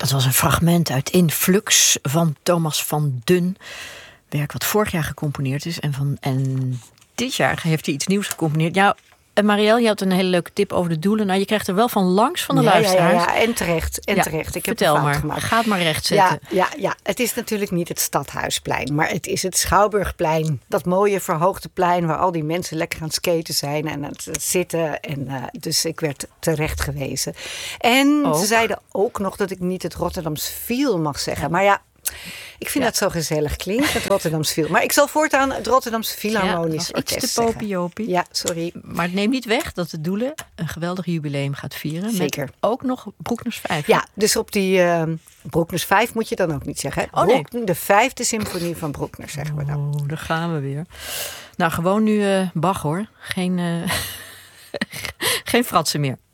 Dat was een fragment uit Influx van Thomas van Dun. Werk wat vorig jaar gecomponeerd is. En dit jaar heeft hij iets nieuws gecomponeerd. Ja, Marielle, je had een hele leuke tip over de doelen. Nou, je krijgt er wel van langs van de luisteraars. Ja, en terecht. Ik heb vertel een fout maar, gemaakt. ga het maar rechtzetten. Ja, het is natuurlijk niet het Stadhuisplein, maar het is het Schouwburgplein. Dat mooie verhoogde plein waar al die mensen lekker aan het skaten zijn en aan het zitten. Dus ik werd terecht gewezen. En ze zeiden ook nog dat ik niet het Rotterdams Viel mag zeggen. Maar ja, ik vind dat zo gezellig klinkt, het Rotterdams Viel. Maar ik zal voortaan het Rotterdams Philharmonisch Orkest iets te popiopie. Ja, sorry. Maar het neemt niet weg dat de Doelen een geweldig jubileum gaat vieren. Zeker. Met ook nog Bruckners 5. Ja, dus op die Bruckners 5 moet je dan ook niet zeggen. Nee. De 5e symfonie van Bruckner, zeggen we dan. Oh, daar gaan we weer. Nou, gewoon nu Bach hoor. Geen fratsen meer.